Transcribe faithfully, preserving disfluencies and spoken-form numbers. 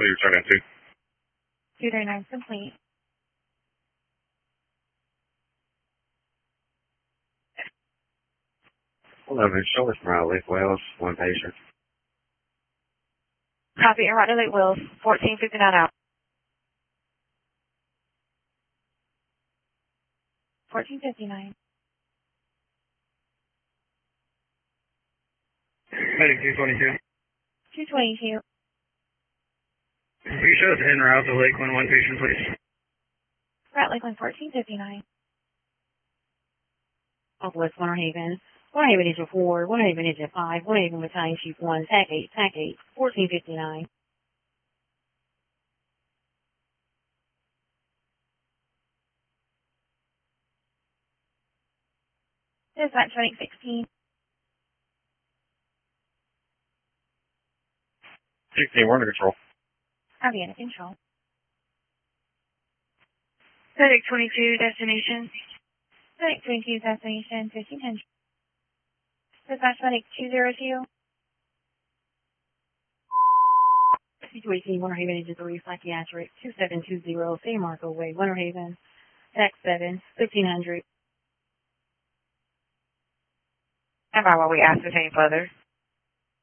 what you return into. two thirty-nine complete. eleven, show us from Lake Wales, one patient. Copy, and right to Lake Wells, fourteen fifty-nine out. fourteen fifty-nine. Medic two twenty-two. two twenty-two. Will you show us en route to Lakeland, one patient, please? Route Lakeland, fourteen fifty-nine. Southwest Winter Haven. Winter Haven engine four, Winter Haven engine five, Winter Haven battalion chief one, TAC eight, TAC eight, fourteen fifty-nine. Dispatch Medic sixteen. sixteen, we're under control. Copy, under control. Medic twenty-two, destination. Medic twenty-two, destination, fifteen hundred. Dispatch Medic two zero two. Situation Winter Haven engine three, psychiatric, two seven two zero, San Marco Way, Winter Haven, TAC seven, fifteen hundred. Stand by while we ascertain further.